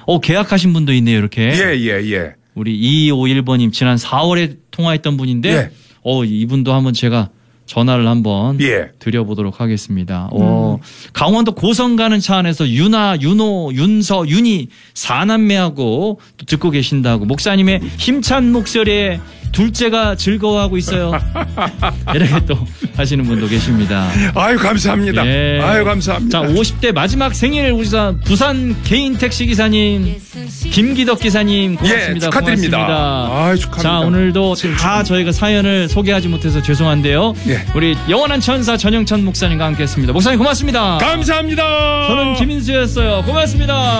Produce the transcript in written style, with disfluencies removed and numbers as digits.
계약하신 분도 있네요, 이렇게. 예. 우리 2251번님 지난 4월에 통화했던 분인데, 예. 이분도 한번 제가 전화를 한번 예. 드려보도록 하겠습니다. 강원도 고성 가는 차 안에서 윤아, 윤호, 윤서, 윤희 4남매하고 또 듣고 계신다고 목사님의 힘찬 목소리에 둘째가 즐거워하고 있어요. 이렇게 또 하시는 분도 계십니다. 아유, 감사합니다. 예. 아유, 감사합니다. 자, 50대 마지막 생일 우리 부산 개인 택시 기사님 김기덕 기사님 고맙습니다. 예, 축하드립니다. 고맙습니다. 아유, 축하합니다. 자, 오늘도 다 저희가 사연을 소개하지 못해서 죄송한데요. 예. 우리 영원한 천사 전영천 목사님과 함께했습니다. 목사님 고맙습니다. 감사합니다. 저는 김인수였어요. 고맙습니다.